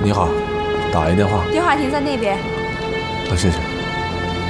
你好，打一电话。 电话亭在那边。 谢谢。